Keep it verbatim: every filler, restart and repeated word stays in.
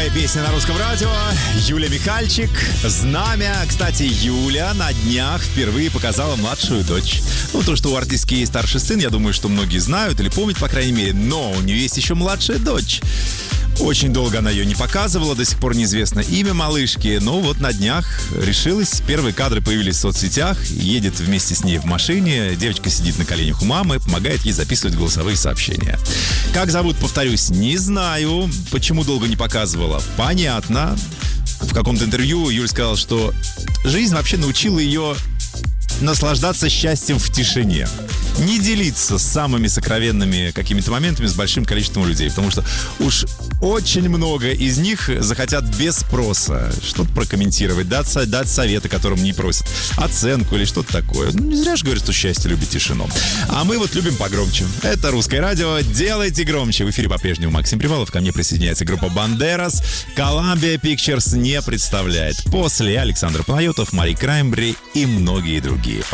Новая песня на русском радио. Юля Михальчик. «Знамя». Кстати, Юля на днях впервые показала младшую дочь. Ну, то, что у артистки есть старший сын, я думаю, что многие знают или помнят, по крайней мере. Но у нее есть еще младшая дочь. Очень долго она ее не показывала, до сих пор неизвестно имя малышки. Но вот на днях решилась. Первые кадры появились в соцсетях. Едет вместе с ней в машине. Девочка сидит на коленях у мамы, помогает ей записывать голосовые сообщения. Как зовут, повторюсь, не знаю. Почему долго не показывала? Понятно. В каком-то интервью Юль сказала, что жизнь вообще научила ее наслаждаться счастьем в тишине. Не делиться с самыми сокровенными какими-то моментами с большим количеством людей. Потому что уж очень много из них захотят без спроса что-то прокомментировать, дать, дать советы, которым не просят, оценку или что-то такое. Ну, не зря же говорят, что счастье любит тишину. А мы вот любим погромче. Это «Русское радио». Делайте громче. В эфире по-прежнему Максим Привалов. Ко мне присоединяется группа «Бандерас». Columbia Pictures не представляет. После Александр Панайотов, Мари Краймбрери и многие другие.